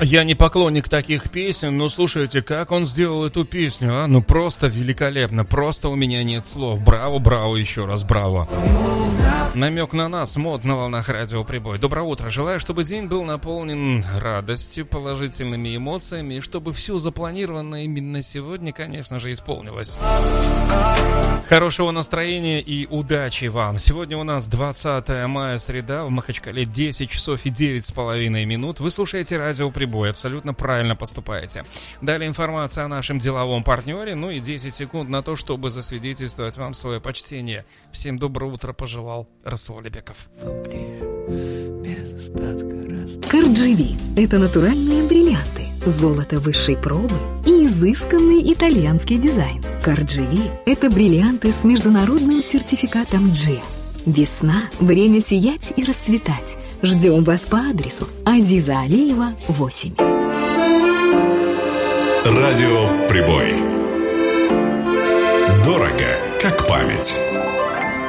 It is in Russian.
Я не поклонник таких песен, но слушайте, как он сделал эту песню, а? Ну просто великолепно, просто у меня нет слов. Браво, браво, еще раз браво. Намек на нас, мод на волнах радио Прибой. Доброе утро, желаю, чтобы день был наполнен радостью, положительными эмоциями, и чтобы все запланированное именно сегодня, конечно же, исполнилось. Хорошего настроения и удачи вам. Сегодня у нас 20 мая, среда, в Махачкале 10 часов и 9,5 минут. Вы слушаете радио Прибой, абсолютно правильно поступаете. Далее информация о нашем деловом партнере, ну и 10 секунд на то, чтобы засвидетельствовать вам свое почтение. Всем доброе утро пожелал Расул Алибеков. Кардживи – это натуральные бриллианты, золото высшей пробы и изысканный итальянский дизайн. Кардживи – это бриллианты с международным сертификатом G. Весна – время сиять и расцветать. Ждем вас по адресу Азиза Алиева, 8. Радио Прибой. Дорого, как память.